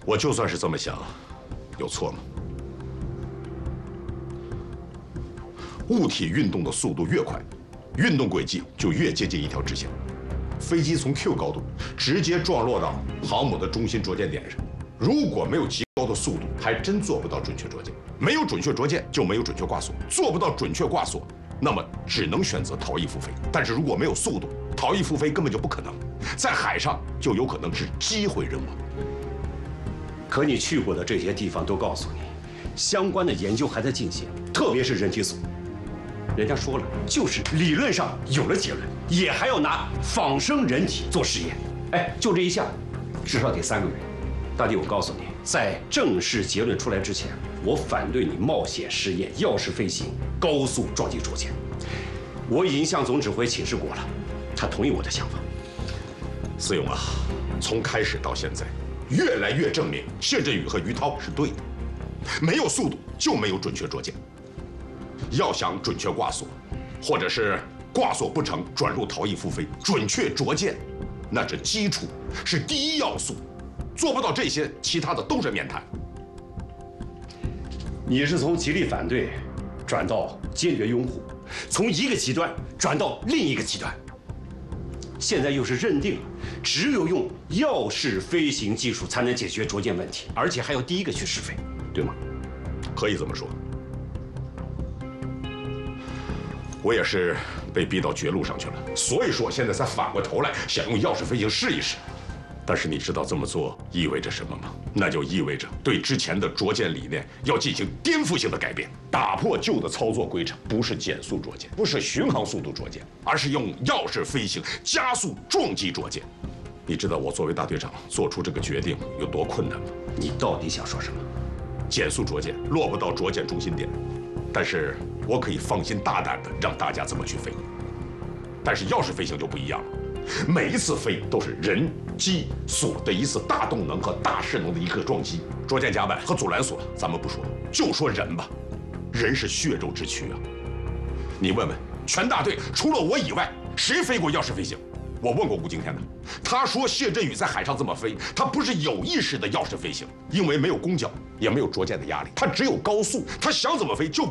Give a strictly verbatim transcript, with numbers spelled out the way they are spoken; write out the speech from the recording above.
我就算是这么想，有错吗？物体运动的速度越快，运动轨迹就越接近一条直线。飞机从 Q 高度直接撞落到航母的中心着舰点上，如果没有极高的速度，还真做不到准确着舰。没有准确着舰，就没有准确挂锁，做不到准确挂锁，那么只能选择逃逸复飞。但是如果没有速度，逃逸复飞根本就不可能，在海上就有可能是机会任务。 可你去过的这些地方都告诉你，相关的研究还在进行，特别是人体组。人家说了，就是理论上有了结论，也还要拿仿生人体做实验。哎，就这一项，至少得三个月。大弟，我告诉你，在正式结论出来之前，我反对你冒险试验钥匙飞行高速撞击着舰。我已经向总指挥请示过了，他同意我的想法。 思勇啊，从开始到现在，越来越证明谢振宇和于涛是对的。没有速度就没有准确着舰。要想准确挂锁，或者是挂锁不成转入逃逸复飞，准确着舰，那是基础，是第一要素。做不到这些，其他的都是面谈。 你是从极力反对转到坚决拥护，从一个极端转到另一个极端。现在又是认定了只有用钥匙飞行技术才能解决着舰问题，而且还要第一个去试飞，对吗？ 可以这么说。我也是被逼到绝路上去了，所以说现在才反过头来想用钥匙飞行试一试。但是你知道这么做意味着什么吗？那就意味着对之前的着舰理念要进行颠覆性的改变，打破旧的操作规程，不是减速着舰，不是巡航速度着舰，而是用钥匙飞行加速撞击着舰。你知道我作为大队长做出这个决定有多困难吗？ 你到底想说什么？ 减速着舰落不到着舰中心点，但是我可以放心大胆的让大家这么去飞。但是钥匙飞行就不一样了，每一次飞都是人机锁的一次大动能和大势能的一个撞击。着舰甲板和阻拦索咱们不说，就说人吧，人是血肉之躯啊。你问问全大队除了我以外，谁飞过钥匙飞行？我问过吴敬天的，他说谢振宇在海上这么飞，他不是有意识的钥匙飞行，因为没有攻角，也没有着舰的压力，他只有高速，他想怎么飞就